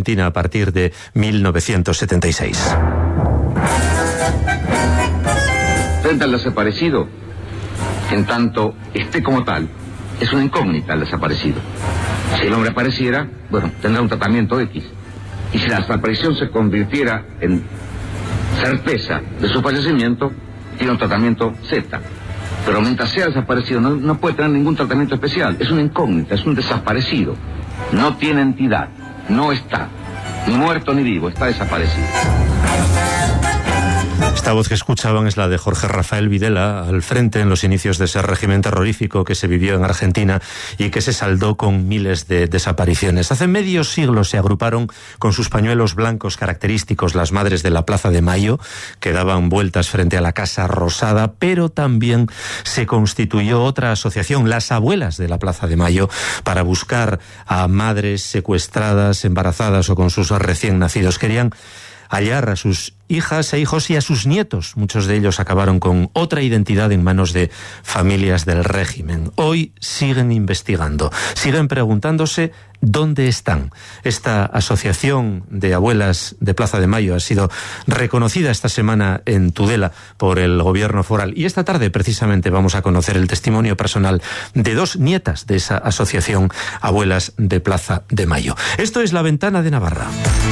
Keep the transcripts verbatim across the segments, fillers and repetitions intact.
Argentina a partir de mil novecientos setenta y seis. Frente al desaparecido, en tanto esté como tal, es una incógnita el desaparecido. Si el hombre apareciera, bueno, tendrá un tratamiento X. Y si la desaparición se convirtiera en certeza de su fallecimiento, tiene un tratamiento Z. Pero mientras sea desaparecido, no, no puede tener ningún tratamiento especial. Es una incógnita, es un desaparecido. No tiene entidad, no está, ni muerto ni vivo, está desaparecido. Esta voz que escuchaban es la de Jorge Rafael Videla, al frente en los inicios de ese régimen terrorífico que se vivió en Argentina y que se saldó con miles de desapariciones. Hace medio siglo se agruparon con sus pañuelos blancos característicos las madres de la Plaza de Mayo, que daban vueltas frente a la Casa Rosada, pero también se constituyó otra asociación, las Abuelas de la Plaza de Mayo, para buscar a madres secuestradas, embarazadas o con sus recién nacidos. Querían hallar a sus hijas e hijos y a sus nietos. Muchos de ellos acabaron con otra identidad en manos de familias del régimen. Hoy siguen investigando, siguen preguntándose dónde están. Esta asociación de abuelas de Plaza de Mayo ha sido reconocida esta semana en Tudela por el gobierno foral. Y esta tarde, precisamente, vamos a conocer el testimonio personal de dos nietas de esa asociación Abuelas de Plaza de Mayo. Esto es La Ventana de Navarra.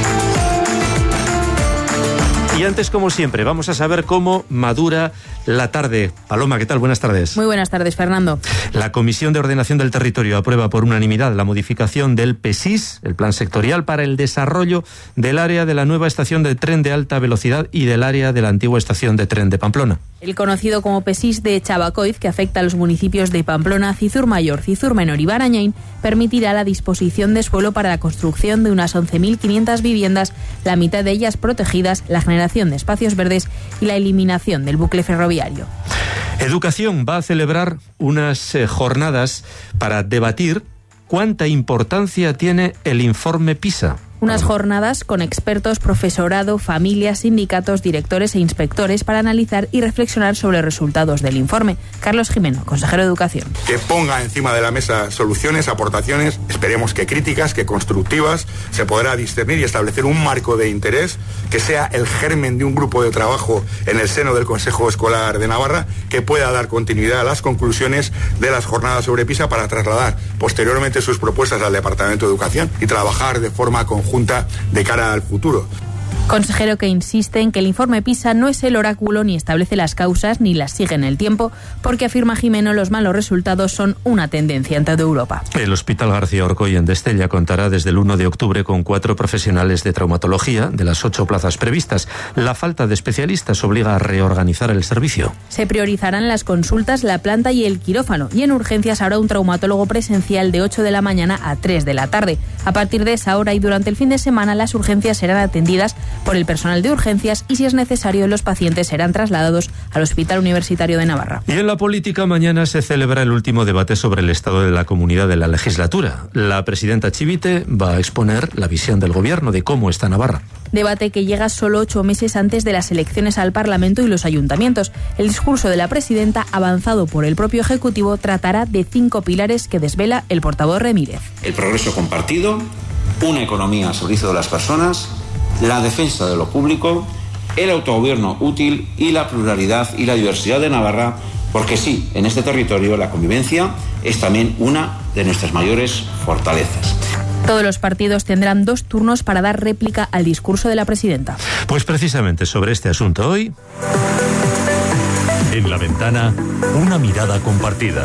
Y antes, como siempre, vamos a saber cómo madura la tarde. Paloma, ¿qué tal? Buenas tardes. Muy buenas tardes, Fernando. La Comisión de Ordenación del Territorio aprueba por unanimidad la modificación del P E S I S, el Plan Sectorial para el Desarrollo del área de la nueva estación de tren de alta velocidad y del área de la antigua estación de tren de Pamplona. El conocido como P E S I S de Chabacoiz, que afecta a los municipios de Pamplona, Cizur Mayor, Cizur Menor y Barañain, permitirá la disposición de suelo para la construcción de unas once mil quinientas viviendas, la mitad de ellas protegidas, la generación de espacios verdes y la eliminación del bucle ferroviario. Educación va a celebrar unas eh, jornadas para debatir cuánta importancia tiene el informe PISA. Unas jornadas con expertos, profesorado, familias, sindicatos, directores e inspectores para analizar y reflexionar sobre los resultados del informe. Carlos Jimeno, consejero de Educación. Que ponga encima de la mesa soluciones, aportaciones, esperemos que críticas, que constructivas, se podrá discernir y establecer un marco de interés que sea el germen de un grupo de trabajo en el seno del Consejo Escolar de Navarra que pueda dar continuidad a las conclusiones de las jornadas sobre PISA para trasladar posteriormente sus propuestas al Departamento de Educación y trabajar de forma conjunta junta de cara al futuro. Consejero que insiste en que el informe PISA no es el oráculo ni establece las causas ni las sigue en el tiempo, porque afirma Jimeno los malos resultados son una tendencia en toda Europa. El Hospital García Orcoy en Destella contará desde el uno de octubre con cuatro profesionales de traumatología de las ocho plazas previstas. La falta de especialistas obliga a reorganizar el servicio. Se priorizarán las consultas, la planta y el quirófano, y en urgencias habrá un traumatólogo presencial de ocho de la mañana a tres de la tarde. A partir de esa hora y durante el fin de semana las urgencias serán atendidas por el personal de urgencias y, si es necesario, los pacientes serán trasladados al Hospital Universitario de Navarra. Y en la política, mañana se celebra el último debate sobre el estado de la comunidad de la legislatura. La presidenta Chivite va a exponer la visión del gobierno de cómo está Navarra. Debate que llega solo ocho meses antes de las elecciones al Parlamento y los ayuntamientos. El discurso de la presidenta, avanzado por el propio Ejecutivo, tratará de cinco pilares que desvela el portavoz Remírez. El progreso compartido, una economía al servicio de las personas, la defensa de lo público, el autogobierno útil y la pluralidad y la diversidad de Navarra, porque sí, en este territorio la convivencia es también una de nuestras mayores fortalezas. Todos los partidos tendrán dos turnos para dar réplica al discurso de la presidenta. Pues precisamente sobre este asunto hoy... En La Ventana, una mirada compartida.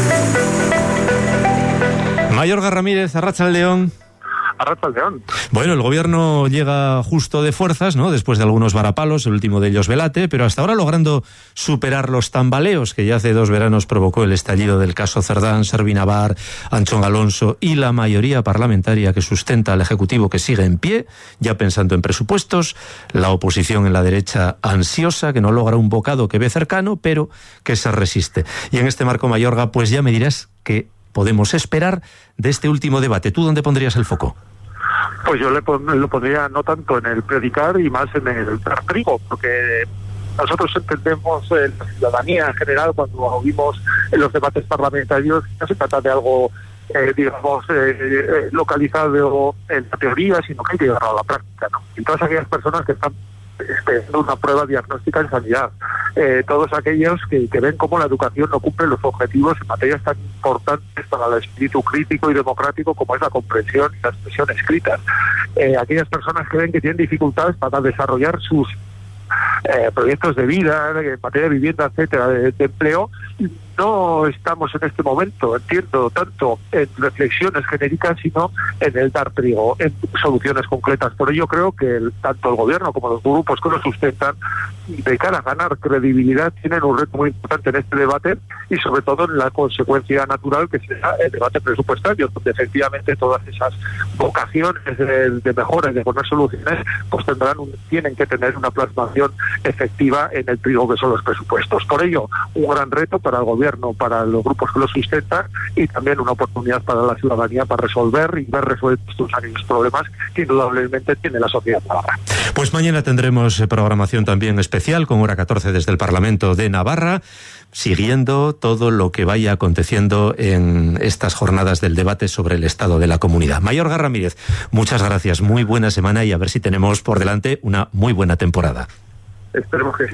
Mayorga Ramírez, Arratsaldeón. Arratsaldeón. Bueno, el gobierno llega justo de fuerzas, ¿no? Después de algunos varapalos, el último de ellos Velate, pero hasta ahora logrando superar los tambaleos que ya hace dos veranos provocó el estallido del caso Cerdán, Servinavar, Anchón Alonso y la mayoría parlamentaria que sustenta al Ejecutivo, que sigue en pie, ya pensando en presupuestos, la oposición en la derecha ansiosa, que no logra un bocado que ve cercano, pero que se resiste. Y en este marco, Mayorga, pues ya me dirás que podemos esperar de este último debate. ¿Tú dónde pondrías el foco? Pues yo le pon, lo pondría no tanto en el predicar y más en el dar trigo, porque nosotros entendemos, eh, la ciudadanía en general, cuando oímos en los debates parlamentarios, no se trata de algo eh, digamos, eh, eh, localizado en la teoría, sino que hay que llevarlo a la práctica, ¿no? Y todas aquellas personas que están esperando una prueba diagnóstica en sanidad, eh, todos aquellos que, que ven cómo la educación no cumple los objetivos en materias tan importantes para el espíritu crítico y democrático como es la comprensión y la expresión escrita, eh, aquellas personas que ven que tienen dificultades para desarrollar sus eh, proyectos de vida, en materia de vivienda, etcétera, de, de empleo. No estamos en este momento, entiendo, tanto en reflexiones genéricas, sino en el dar trigo, en soluciones concretas. Por ello creo que el, tanto el gobierno como los grupos que lo sustentan, de cara a ganar credibilidad, tienen un reto muy importante en este debate y sobre todo en la consecuencia natural que será el debate presupuestario, donde efectivamente todas esas vocaciones de, de mejora y de poner soluciones pues tendrán un, tienen que tener una plasmación efectiva en el trigo que son los presupuestos. Por ello, un gran reto para el gobierno, para los grupos que lo sustentan y también una oportunidad para la ciudadanía para resolver y ver resueltos estos aquellos problemas que indudablemente tiene la sociedad navarra. Pues mañana tendremos programación también especial con hora catorce desde el Parlamento de Navarra, siguiendo todo lo que vaya aconteciendo en estas jornadas del debate sobre el estado de la comunidad. Mayorga Ramírez, muchas gracias, muy buena semana y a ver si tenemos por delante una muy buena temporada. Esperemos que sí.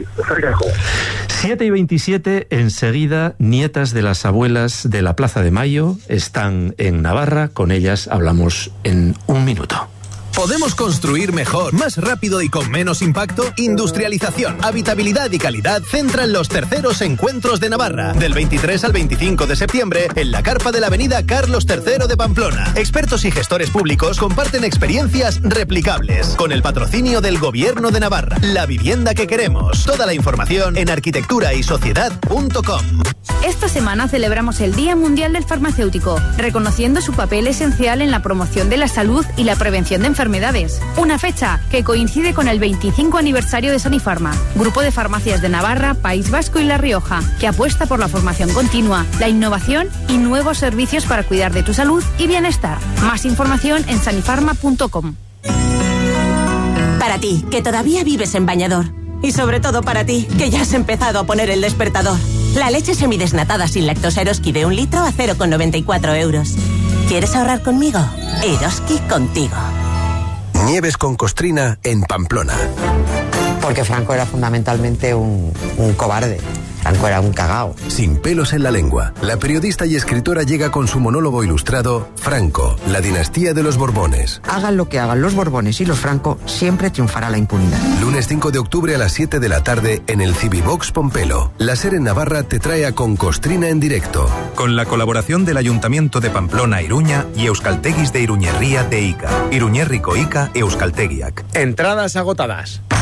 siete y veintisiete, enseguida, nietas de las abuelas de la Plaza de Mayo están en Navarra. Con ellas hablamos en un minuto. ¿Podemos construir mejor, más rápido y con menos impacto? Industrialización, habitabilidad y calidad centran los terceros encuentros de Navarra. Del veintitrés al veinticinco de septiembre, en la carpa de la avenida Carlos tercero de Pamplona. Expertos y gestores públicos comparten experiencias replicables. Con el patrocinio del Gobierno de Navarra. La vivienda que queremos. Toda la información en arquitectura y sociedad punto com. Esta semana celebramos el Día Mundial del Farmacéutico, reconociendo su papel esencial en la promoción de la salud y la prevención de enfermedades. Una fecha que coincide con el veinticinco aniversario de Sanifarma, grupo de farmacias de Navarra, País Vasco y La Rioja, que apuesta por la formación continua, la innovación y nuevos servicios para cuidar de tu salud y bienestar. Más información en sanifarma punto com. Para ti, que todavía vives en bañador. Y sobre todo para ti, que ya has empezado a poner el despertador. La leche semidesnatada sin lactosa Eroski de un litro a cero coma noventa y cuatro euros. ¿Quieres ahorrar conmigo? Eroski contigo. Nieves con Costrina en Pamplona. Porque Franco era fundamentalmente un, un cobarde. Franco era un cagao. Sin pelos en la lengua, la periodista y escritora llega con su monólogo ilustrado Franco, la dinastía de los Borbones. Hagan lo que hagan los Borbones y los Franco, siempre triunfará la impunidad. Lunes cinco de octubre a las siete de la tarde en el Civivox Pompelo. La SER en Navarra te trae a Con Costrina en directo. Con la colaboración del Ayuntamiento de Pamplona, Iruña y Euskalteguis de Iruñerría de Ica. Iruñerriko Ica Euskaltegiak. Entradas agotadas.